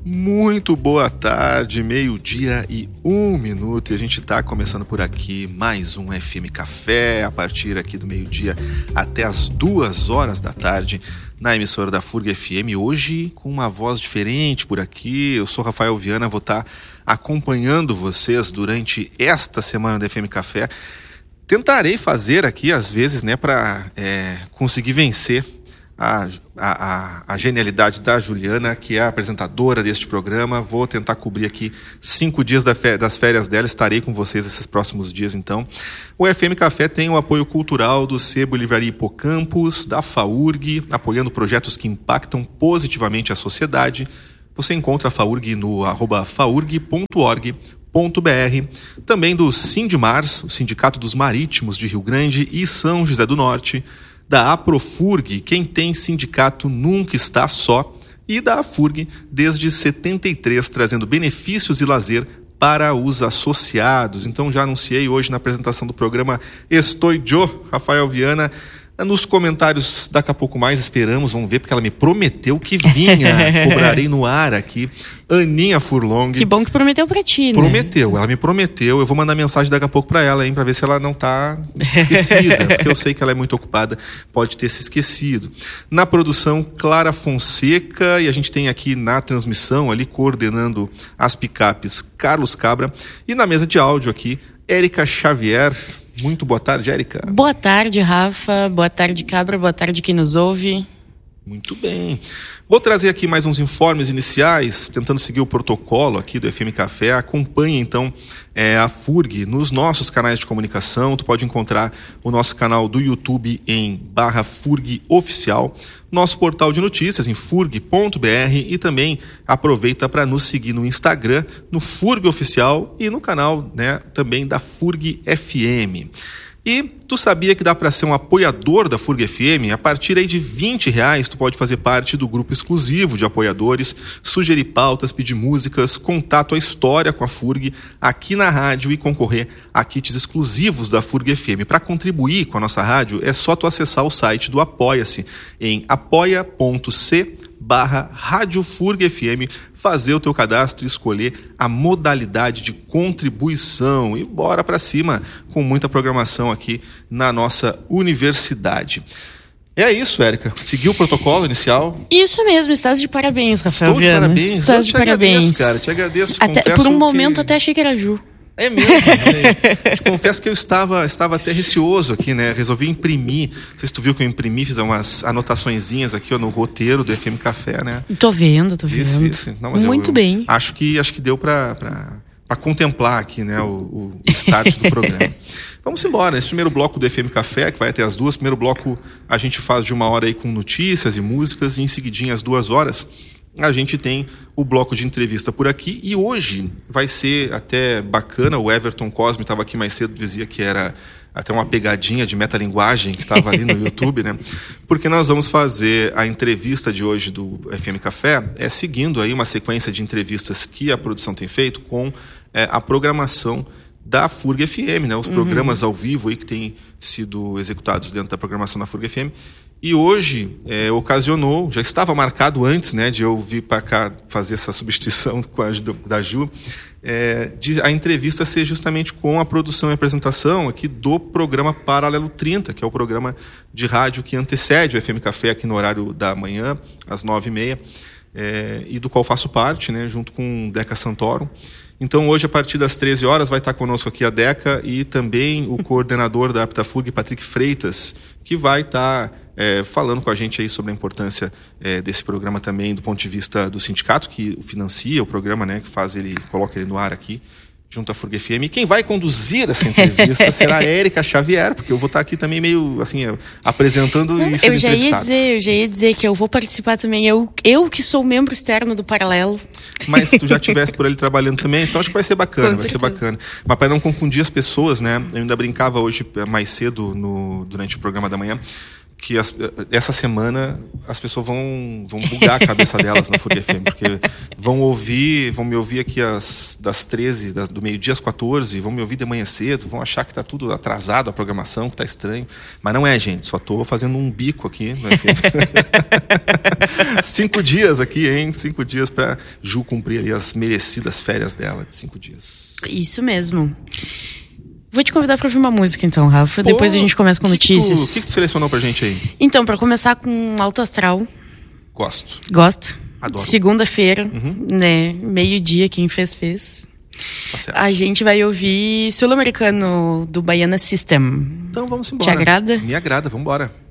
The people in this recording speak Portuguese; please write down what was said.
Muito boa tarde, 12:01 e a gente está começando por aqui mais um FM Café, a partir aqui do meio-dia até as 2h da tarde, na emissora da FURG FM, hoje com uma voz diferente por aqui. Eu sou Rafael Viana, vou estar acompanhando vocês durante esta semana do FM Café. Tentarei fazer aqui, às vezes, né, para conseguir vencer a genialidade da Juliana, que é a apresentadora deste programa. Vou tentar cobrir aqui 5 dias das férias dela. Estarei com vocês esses próximos dias, então. O FM Café tem o apoio cultural do Sebo Livraria Hipocampus, da FAURG, apoiando projetos que impactam positivamente a sociedade. Você encontra a FAURG no @faurg.org.br, também do Sindmars, o Sindicato dos Marítimos de Rio Grande e São José do Norte, da Aprofurg, quem tem sindicato nunca está só, e da AFURG desde 73, trazendo benefícios e lazer para os associados. Então já anunciei hoje na apresentação do programa Estou eu, Rafael Viana. Nos comentários, daqui a pouco mais, esperamos, vamos ver, porque ela me prometeu que vinha, cobrarei no ar aqui, Aninha Furlong. Que bom que prometeu pra ti, né? Prometeu, ela me prometeu, eu vou mandar mensagem daqui a pouco pra ela, hein, pra ver se ela não tá esquecida, porque eu sei que ela é muito ocupada, pode ter se esquecido. Na produção, Clara Fonseca, e a gente tem aqui na transmissão, ali coordenando as picapes, Carlos Cabra, e na mesa de áudio aqui, Érica Xavier. Muito boa tarde, Érica. Boa tarde, Rafa. Boa tarde, Cabra. Boa tarde, quem nos ouve. Muito bem. Vou trazer aqui mais uns informes iniciais, tentando seguir o protocolo aqui do FM Café. Acompanhe, então, a FURG nos nossos canais de comunicação. Tu pode encontrar o nosso canal do YouTube em /FURG Oficial, nosso portal de notícias em furg.br e também aproveita para nos seguir no Instagram, no FURG Oficial e no canal, né, também da FURG FM. E tu sabia que dá para ser um apoiador da FURG FM? A partir aí de R$20 tu pode fazer parte do grupo exclusivo de apoiadores, sugerir pautas, pedir músicas, contato a história com a FURG aqui na rádio e concorrer a kits exclusivos da FURG FM. Para contribuir com a nossa rádio, é só tu acessar o site do Apoia-se em apoia.c/Rádio FURG FM, fazer o teu cadastro e escolher a modalidade de contribuição. E bora para cima com muita programação aqui na nossa universidade. É isso, Érica. Seguiu o protocolo inicial? Isso mesmo, estás de parabéns, Rafael. Estou de Viana. parabéns. Estás de parabéns. Agradeço, cara. Te agradeço. Até, por um momento até achei que era Ju. É mesmo, te confesso que eu estava até receoso aqui, né? Resolvi imprimir, não sei se tu viu que eu imprimi, fiz umas anotaçõezinhas aqui, ó, no roteiro do FM Café, né? Tô vendo. Isso. Não, mas muito bem. Acho que deu para contemplar aqui, né, o start do programa. Vamos embora, nesse primeiro bloco do FM Café, que vai até as 2h, primeiro bloco a gente faz de 1 hora aí com notícias e músicas, e em seguidinho às 2h, a gente tem o bloco de entrevista por aqui, e hoje vai ser até bacana. O Everton Cosme estava aqui mais cedo, dizia que era até uma pegadinha de metalinguagem que estava ali no YouTube, né? Porque nós vamos fazer a entrevista de hoje do FM Café, seguindo aí uma sequência de entrevistas que a produção tem feito com a programação da FURG FM, né? Os programas ao vivo aí que têm sido executados dentro da programação da FURG FM. E hoje ocasionou, já estava marcado antes, né, de eu vir para cá fazer essa substituição com a ajuda da Ju, de a entrevista ser justamente com a produção e apresentação aqui do programa Paralelo 30, que é o programa de rádio que antecede o FM Café aqui no horário da manhã, às 9h30, e do qual faço parte, né, junto com Deca Santoro. Então, hoje, a partir das 13h, vai estar conosco aqui a Deca e também o coordenador da APTAFURG, Patrick Freitas, que vai estar falando com a gente aí sobre a importância desse programa também do ponto de vista do sindicato que financia o programa, né, que coloca ele no ar aqui, junto à FURG FM. E quem vai conduzir essa entrevista será a Érica Xavier, porque eu vou estar aqui também meio assim, apresentando e sendo entrevistado. Eu já ia dizer que eu vou participar também, eu que sou membro externo do Paralelo. Mas se tu já estivesse por ali trabalhando também, então acho que vai ser bacana, vai ser bacana. Mas para não confundir as pessoas, né, eu ainda brincava hoje mais cedo durante o programa da manhã, que essa semana as pessoas vão bugar a cabeça delas na Furia FM, porque vão me ouvir aqui das 13, do meio-dia às 14, vão me ouvir de manhã cedo, vão achar que tá tudo atrasado a programação, que tá estranho. Mas não é, gente, só tô fazendo um bico aqui no FM. 5 dias aqui, hein? 5 dias pra Ju cumprir ali as merecidas férias dela de 5 dias. Isso mesmo. Vou te convidar pra ouvir uma música então, Rafa. Depois a gente começa com notícias. O que tu selecionou pra gente aí? Então, pra começar com Alto Astral. Gosto. Gosto. Adoro. Segunda-feira, né? Meio-dia, quem fez. Tá certo. A gente vai ouvir Sul-Americano do Baiana System. Então vamos embora. Te agrada? Me agrada, vamos embora.